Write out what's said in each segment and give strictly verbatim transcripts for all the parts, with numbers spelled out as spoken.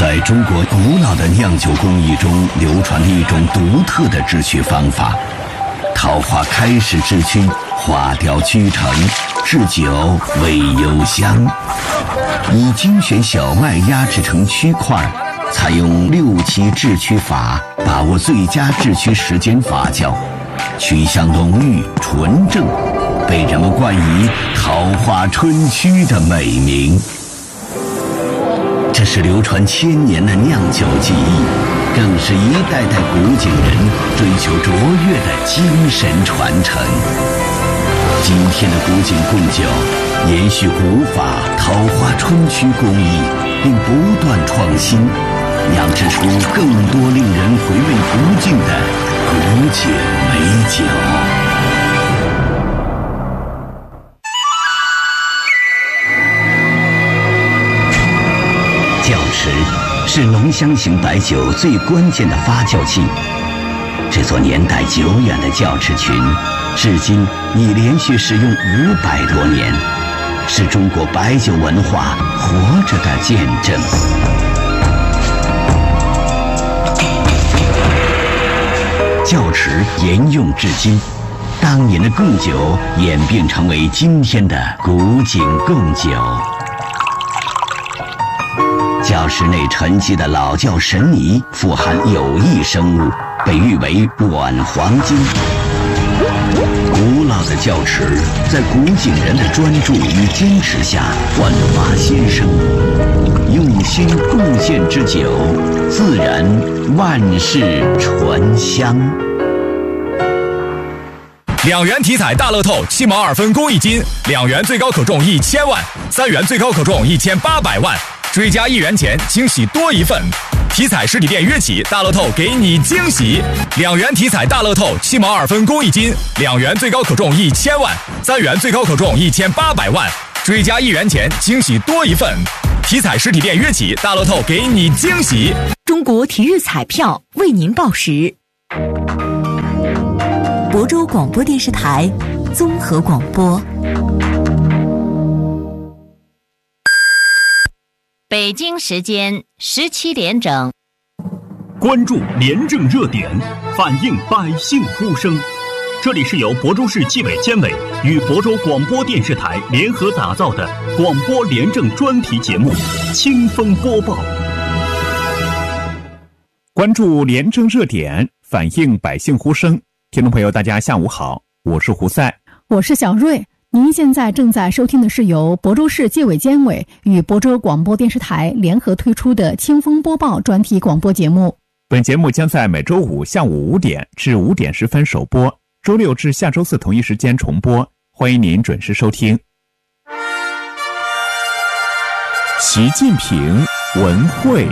在中国古老的酿酒工艺中流传着一种独特的制曲方法。桃花开始制曲，花雕居成，制酒味幽香。以精选小麦压制成曲块，采用六七制曲法，把握最佳制曲时间发酵，曲香浓郁纯正，被人们冠以桃花春曲的美名。这是流传千年的酿酒技艺，更是一代代古井人追求卓越的精神传承。今天的古井贡酒延续古法桃花春曲工艺，并不断创新，酿制出更多令人回味不尽的古井美酒。窖池是浓香型白酒最关键的发酵器。这座年代久远的窖池群，至今已连续使用五百多年，是中国白酒文化活着的见证。窖池沿用至今，当年的贡酒演变成为今天的古井贡酒。窖池内沉积的老窖神泥富含有益生物，被誉为软黄金。古老的窖池在古井人的专注与坚持下焕发新生，用心贡献之酒，自然万世醇香。 两元体彩大乐透七毛二分公益金，两元最高可中一千万，三元最高可中一千八百万，追加一元钱，惊喜多一份。体彩实体店约起，大乐透给你惊喜。两元体彩大乐透七毛二分公益金，两元最高可中一千万，三元最高可中一千八百万，追加一元钱，惊喜多一份。体彩实体店约起，大乐透给你惊喜。 中国体育彩票为您报时。亳州广播电视台综合广播。 北京时间十七点整， 关注廉政热点，反映百姓呼声。这里是由亳州市纪委监委与亳州广播电视台联合打造的广播廉政专题节目《清风播报》。 关注廉政热点，反映百姓呼声。听众朋友大家下午好，我是胡赛， 我是小瑞。您现在正在收听的是由亳州市纪委监委与亳州广播电视台联合推出的清风播报专题广播节目。 本节目将在每周五下午五点至五点十分首播，周六至下周四同一时间重播，欢迎您准时收听。习近平文汇。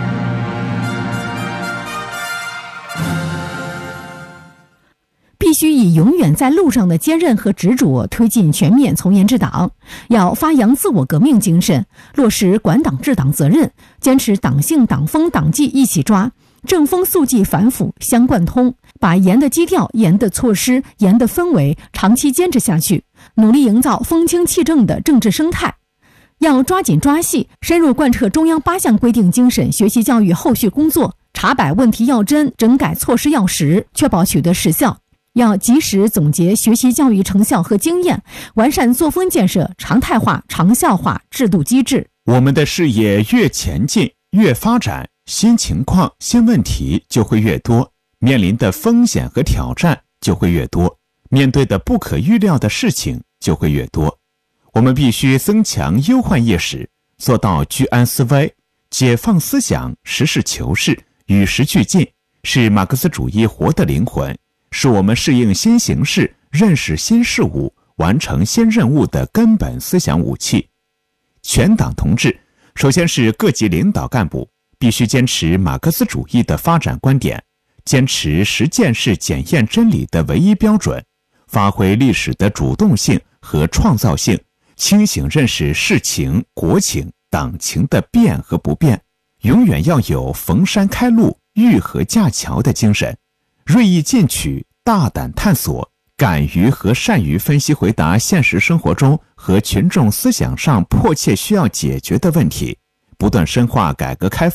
必须以永远在路上的坚韧和执着推进全面从严治党，要发扬自我革命精神，落实管党治党责任，坚持党性党风党纪一起抓，正风肃纪反腐相贯通，把严的基调、严的措施、严的氛围长期坚持下去，努力营造风清气正的政治生态。要抓紧抓细，深入贯彻中央八项规定精神学习教育后续工作，查摆问题要真，整改措施要实，确保取得实效。要及时总结学习教育成效和经验，完善作风建设，常态化、长效化制度机制。 我们的事业越前进、越发展，新情况、新问题就会越多，面临的风险和挑战就会越多，面对的不可预料的事情就会越多。我们必须增强忧患意识，做到居安思危，解放思想，实事求是，与时俱进，是马克思主义活的灵魂，是我们适应新形势、认识新事物、完成新任务的根本思想武器。全党同志，首先是各级领导干部，必须坚持马克思主义的发展观点，坚持实践是检验真理的唯一标准，发挥历史的主动性和创造性，清醒认识世情、国情、党情的变和不变，永远要有逢山开路、遇河架桥的精神，锐意进取，大胆探索，敢于和善于分析回答现实生活中和群众思想上迫切需要解决的问题，不断深化改革开放，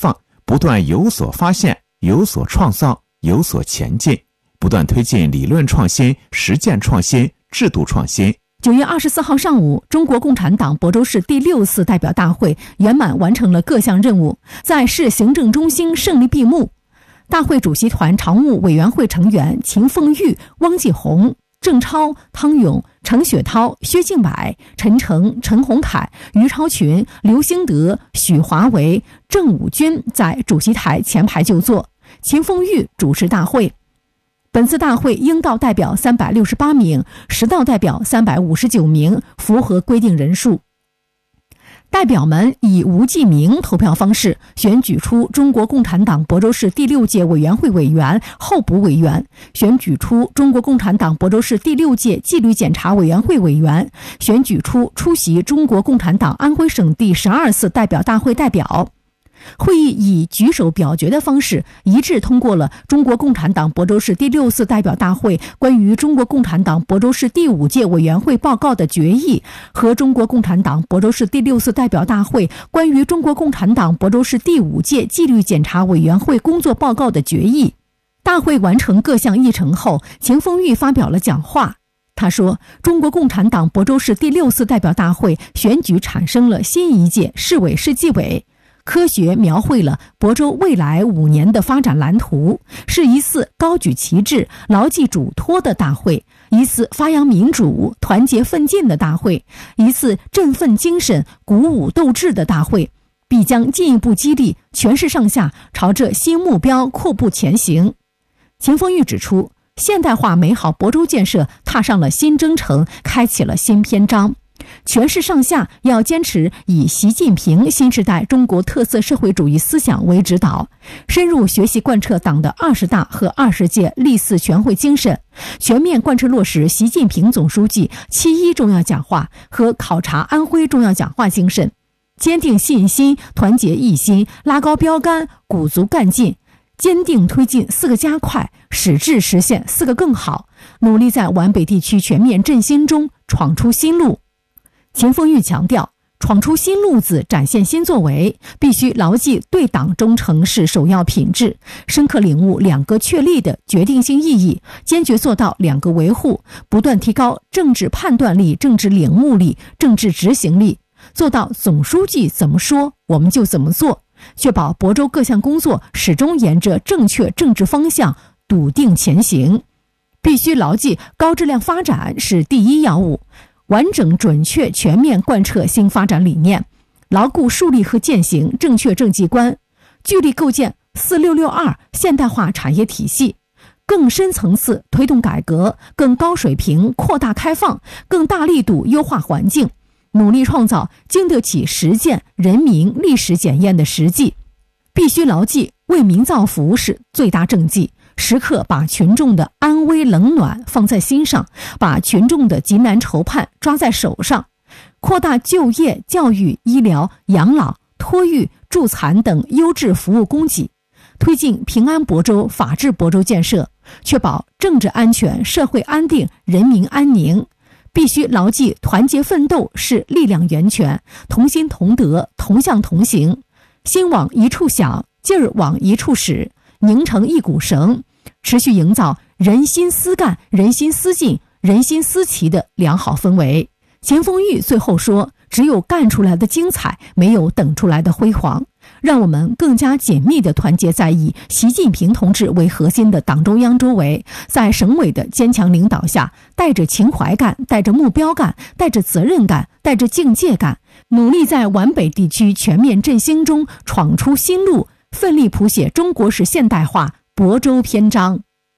不断有所发现，有所创造，有所前进，不断推进理论创新、实践创新、制度创新。 九月二十四号上午，中国共产党亳州市第六次代表大会圆满完成了各项任务，在市行政中心胜利闭幕。大会主席团常务委员会成员秦凤玉、汪继红、郑超、汤勇、程雪涛、薛敬柏、陈诚、陈宏凯、于超群、刘兴德、许华为、郑武军在主席台前排就坐，秦凤玉主持大会。本次大会应道代表三百六十八名，实道代表三百五十九名，符合规定人数。代表们以无记名投票方式选举出中国共产党亳州市第六届委员会委员、候补委员，选举出中国共产党亳州市第六届纪律检查委员会委员，选举出出席中国共产党安徽省第十二次代表大会代表。会议以举手表决的方式一致通过了中国共产党亳州市第六次代表大会关于中国共产党亳州市第五届委员会报告的决议和中国共产党亳州市第六次代表大会关于中国共产党亳州市第五届纪律检查委员会工作报告的决议。大会完成各项议程后，秦凤玉发表了讲话。他说，中国共产党亳州市第六次代表大会选举产生了新一届市委市纪委，科学描绘了亳州未来五年的发展蓝图，是一次高举旗帜、牢记嘱托的大会，一次发扬民主、团结奋进的大会，一次振奋精神、鼓舞斗志的大会，必将进一步激励全市上下朝着新目标阔步前行。秦凤玉指出，现代化美好亳州建设踏上了新征程，开启了新篇章。全市上下要坚持以习近平新时代中国特色社会主义思想为指导，深入学习贯彻党的二十大和二十届历次全会精神，全面贯彻落实习近平总书记七一重要讲话和考察安徽重要讲话精神，坚定信心，团结一心，拉高标杆，鼓足干劲，坚定推进四个加快，矢志实现四个更好，努力在皖北地区全面振兴中闯出新路。秦凤玉强调，闯出新路子，展现新作为，必须牢记对党忠诚是首要品质，深刻领悟两个确立的决定性意义，坚决做到两个维护，不断提高政治判断力、政治领悟力、政治执行力，做到总书记怎么说我们就怎么做，确保亳州各项工作始终沿着正确政治方向笃定前行。必须牢记高质量发展是第一要务，完整准确全面贯彻新发展理念，牢固树立和践行正确政绩观，聚力构建四六六二现代化产业体系，更深层次推动改革，更高水平扩大开放，更大力度优化环境，努力创造经得起实践、人民历史检验的实际。必须牢记为民造福是最大政绩，时刻把群众的安危冷暖放在心上，把群众的急难愁盼抓在手上，扩大就业、教育、医疗、养老、托育、助残等优质服务供给，推进平安亳州、法治亳州建设，确保政治安全、社会安定、人民安宁。必须牢记团结奋斗是力量源泉，同心同德，同向同行，心往一处想，劲儿往一处使，拧成一股绳，持续营造人心思干、人心思进、人心思齐的良好氛围。秦凤玉最后说，只有干出来的精彩，没有等出来的辉煌。让我们更加紧密地团结在以习近平同志为核心的党中央周围，在省委的坚强领导下，带着情怀干，带着目标干，带着责任感，带着境界感，努力在皖北地区全面振兴中闯出新路，奋力谱写中国式现代化亳州篇章。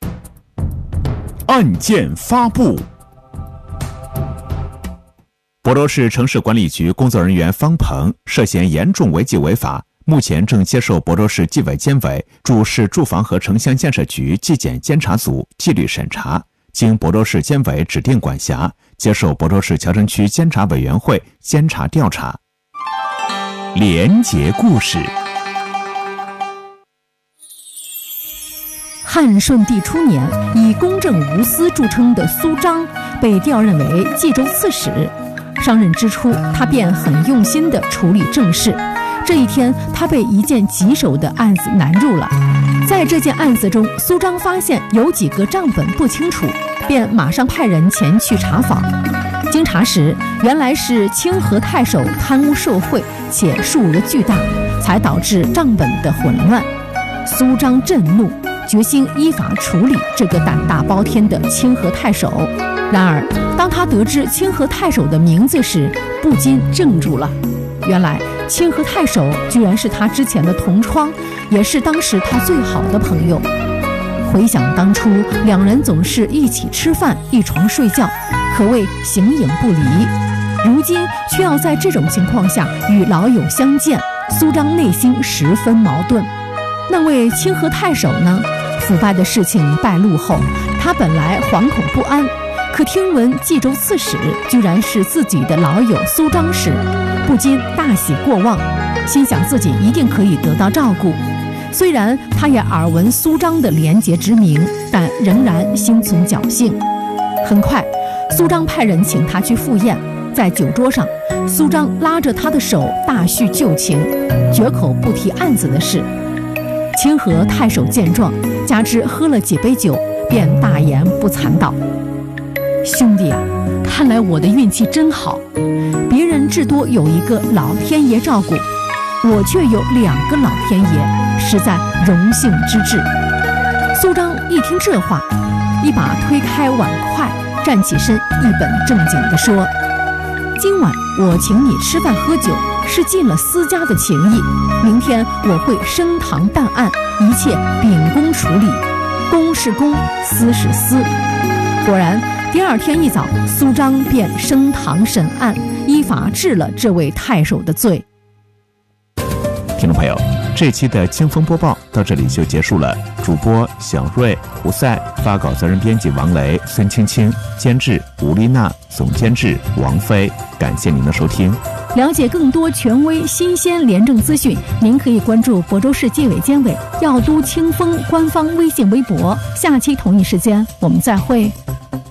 案件发布。亳州市城市管理局工作人员方鹏涉嫌严重违纪违法，目前正接受亳州市纪委监委驻市住房和城乡建设局纪检监察组纪律审查，经亳州市监委指定管辖，接受亳州市侨城区监察委员会监察调查。廉洁故事。 汉顺帝初年，以公正无私著称的苏章被调任为冀州刺史。上任之初，他便很用心地处理政事， 这一天，他被一件棘手的案子难住了。在这件案子中，苏张发现有几个账本不清楚，便马上派人前去查访。经查实，原来是清河太守贪污受贿，且数额巨大，才导致账本的混乱。苏张震怒，决心依法处理这个胆大包天的清河太守。然而，当他得知清河太守的名字时，不禁怔住了。原来，清河太守居然是他之前的同窗，也是当时他最好的朋友。回想当初，两人总是一起吃饭，一床睡觉，可谓形影不离。如今却要在这种情况下与老友相见，苏张内心十分矛盾。那位清河太守呢？腐败的事情败露后，他本来惶恐不安，可听闻冀州刺史居然是自己的老友苏张时，不禁大喜过望，心想自己一定可以得到照顾。虽然他也耳闻苏张的廉洁之名，但仍然心存侥幸。很快，苏张派人请他去赴宴，在酒桌上，苏张拉着他的手大叙旧情，绝口不提案子的事。清河太守见状，加之喝了几杯酒，便大言不惭道：“兄弟啊，看来我的运气真好，别人至多有一个老天爷照顾，我却有两个老天爷，实在荣幸之至。”苏张一听这话，一把推开碗筷，站起身，一本正经地说：“今晚我请你吃饭喝酒，是尽了私家的情谊。明天我会升堂办案，一切秉公处理，公是公，私是私。”果然，第二天一早，苏张便升堂审案，依法治了这位太守的罪。 听众朋友，这期的清风播报到这里就结束了。主播小瑞、胡赛，发稿责任编辑王雷、孙青青，监制吴丽娜，总监制王菲。感谢您的收听。 了解更多权威新鲜廉政资讯，您可以关注亳州市纪委监委药都清风官方微信微博。下期同一时间我们再会。